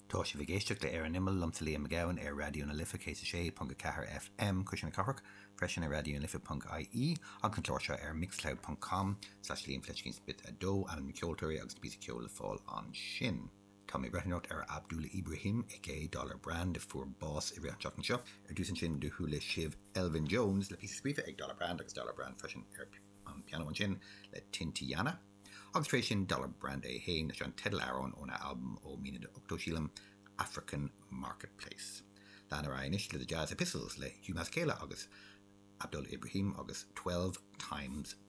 Tá sé bhgéisteach le ar an imil lom Liam McGowan ar Radio na Lifa cé sé .4 FM cusina carach freisin ar Radio na Lifa.ie an control seo ar mixcloud.com/Liam Fletchkins bit a dó an miceoltóirí agus bí ceol le fáil an sin. Tá mé breithnót ar Abdullah Ibrahim aka Dollar Brand de fuair bás i bhíoh teachtain seo ar dúsan sin de thuúla sibh Elvin Jones le pí scrífa ag Dollar Brand agus Dollar Brand freisin ar an piano an sin le Tintiana. Agus freisin sin Dollar Brand é hain na an Ted Laron óna album ó mína de octóisilam African Marketplace. Lean ar ainis le the Jazz Epistles le Hugh Maskela agus Abdullah Ibrahim agus 12 times